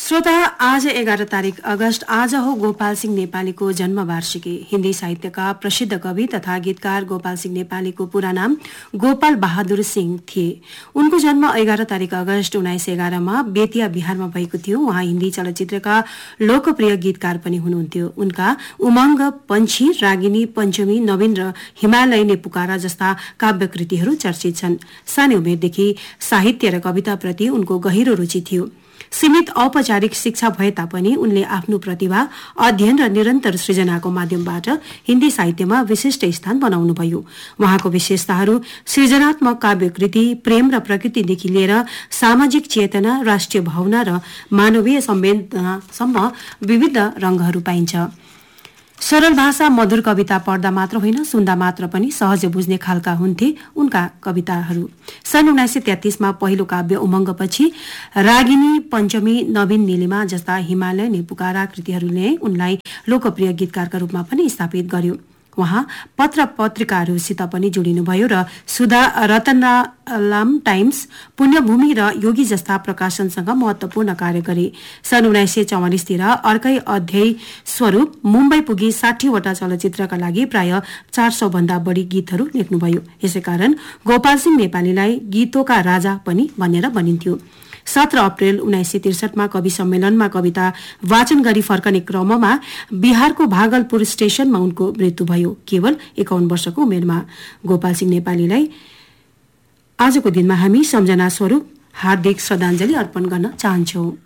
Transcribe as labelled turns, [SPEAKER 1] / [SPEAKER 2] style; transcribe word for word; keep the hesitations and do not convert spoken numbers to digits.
[SPEAKER 1] श्रोता, आज एघार तारिक अगस्त आज हो गोपाल सिंह नेपालीको जन्म वार्षिकी। हिन्दी साहित्यका प्रसिद्ध कवि तथा गीतकार गोपाल सिंह नेपालीको पूरा नाम गोपाल बहादुर सिंह थिए। उनको जन्म एघार तारिक अगस्त उन्नाइस सय एघारमा बेतिया बिहारमा भएको थियो। उहाँ हिन्दी चलचित्रका लोकप्रिय गीतकार पनि हुनुहुन्थ्यो। उनका उमंग, पंछी, रागिनी, पञ्चमी, नवीन र हिमालय ने पुकारा जस्ता काव्यकृतिहरू चर्चित छन्। सानै उमेरदेखि साहित्य र कविताप्रति उनको गहिरो रुचि थियो। सीमित औपचारिक शिक्षा भए तापनि उनले आफ्नो प्रतिभा, अध्ययन र निरन्तर सृजनाको माध्यमबाट हिन्दी साहित्यमा विशिष्ट स्थान बनाउनुभयो। उहाँको विशेषताहरू सृजनात्मक काव्यकृति, प्रेम र प्रकृतिदेखि लिएर सामाजिक चेतना, राष्ट्रिय भावना र मानवीय संवेदनासम्म विविध रंगहरू पाइन्छ। सरल भाषा, मधुर कविता पढ्दा मात्र होइन, सुन्दा मात्र पनि सहज बुझ्ने खालका हुन्थे उनका कविताहरू। सन् उन्नाइस सय तेत्तीसमा पहिलो काव्य उमंगपछि रागिनी, पञ्चमी, नवीन नीलिमा जस्ता हिमालय ने पुकारा कृतिहरूले उनलाई लोकप्रिय गीतकारका रूपमा पनि स्थापित गर्यो। उहाँ पत्र पत्रिकाहरूसित पनि जोडिनुभयो र सुधा, रतनलाम टाइम्स, पुण्यभूमि र योगी जस्ता प्रकाशनसँग महत्वपूर्ण कार्य गरे। सन् उन्नाइस सय चौवालिसतिर अर्कै अध्याय स्वरूप मुम्बई पुगी साठीवटा चलचित्रका लागि प्राय चार सौ भन्दा बढी गीतहरू लेख्नुभयो। यसैकारण गोपाल सिंह नेपालीलाई गीतोका राजा पनि भनेर भनिन्थ्यो। सत्र अप्रेल उन्नाइस सय त्रिसठमा कवि सम्मेलनमा कविता वाचन गरी फर्कने क्रममा बिहारको भागलपुर स्टेशनमा उनको मृत्यु भयो, केवल एकाउन्न वर्षको उमेरमा। गोपाल सिंह नेपालीलाई आजको दिनमा हामी सम्झना स्वरूप हार्दिक श्रद्धाञ्जली अर्पण गर्न चाहन्छौं।